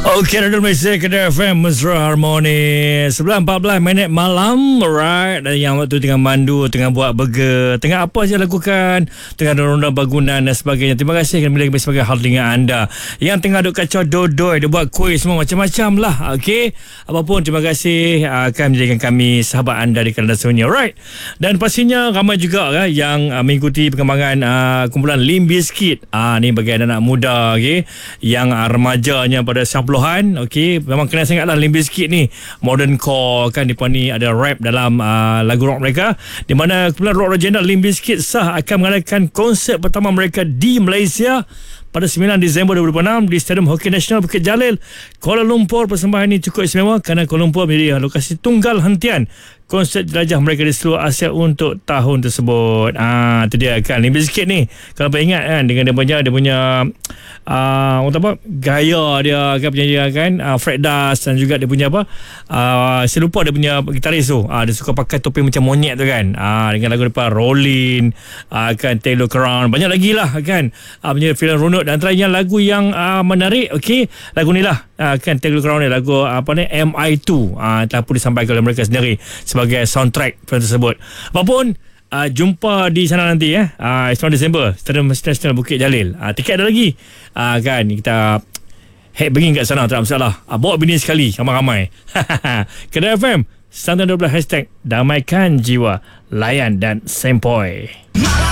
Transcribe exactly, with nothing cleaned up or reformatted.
Okey, Radio Malaysia Kedah F M Mesra Harmoni sebelas empat belas minit malam. Alright. Dan yang waktu tengah mandu, tengah buat burger, tengah apa saja lakukan, tengah ronda bangunan dan sebagainya. Terima kasih kerana bila sebagai hal dengan anda. Yang tengah duk kacau dodoi, dia buat kuih semua macam-macam lah. Okey. Apapun, terima kasih akan menjadikan kami sahabat anda di kandang sunyi. Alright. Dan pastinya ramai juga kan, yang uh, mengikuti perkembangan uh, kumpulan Limp Bizkit. Ah uh, ni bagi anak-anak muda, okey, yang uh, remajanya pada sembilan puluhan. Okey, memang kenal sangatlah Limp Bizkit ni. Modern core kan, depa ni ada rap dalam uh, lagu rock mereka, di mana kumpulan rock legenda Limp Bizkit sah akan mengadakan konsert pertama mereka di Malaysia pada sembilan Disember dua ribu dua puluh enam di Stadium Hoki Nasional Bukit Jalil, Kuala Lumpur. Persembahan ini cukup istimewa kerana Kuala Lumpur menjadi lokasi tunggal hentian konsert jelajah mereka di seluruh Asia untuk tahun tersebut. Ah, tu dia kan Limp Bizkit ni. Kalau apa ingat kan, dengan dia punya dia punya ah uh, apa gaya dia kan, punya kan uh, Fred Dust, dan juga dia punya apa uh, saya lupa dia punya gitaris tu. Ah, dia suka pakai topi macam monyet tu kan. Ah, dengan lagu depan Rollin, ah, kan Taylor Crown, banyak lagi lah kan. Ah, punya filem runut, dan antaranya lagu yang uh, menarik, okey, lagu ni lah uh, kan Taylor Crown ni, lagu apa ni M I two, uh, telah pun disampaikan oleh mereka sendiri sebagai soundtrack film tersebut. Apapun, uh, jumpa di sana nanti eh uh, sembilan Disember Stadium Nasional Bukit Jalil. Uh, tiket ada lagi uh, kan, kita head banging kat sana, tak ada masalah. Uh, bawa bini sekali, ramai-ramai. Kedah F M sembilan dua belas hashtag damaikan jiwa, layan dan sempoi.